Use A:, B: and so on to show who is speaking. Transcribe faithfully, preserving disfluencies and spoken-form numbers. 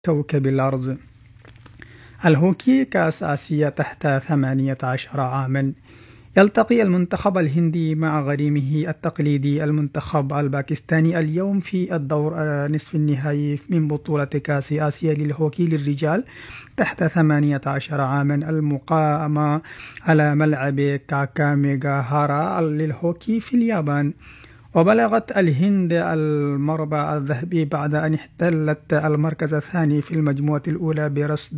A: كوكب الأرض. الهوكي كأس آسيا تحت ثمانية عشر عاما. يلتقي المنتخب الهندي مع غريمه التقليدي المنتخب الباكستاني اليوم في الدور نصف النهائي من بطولة كأس آسيا للهوكي للرجال تحت ثمانية عشر عاما المقامة على ملعب كاكاميغاهارا للهوكي في اليابان. وبلغت الهند المربع الذهبي بعد أن احتلت المركز الثاني في المجموعة الأولى برصد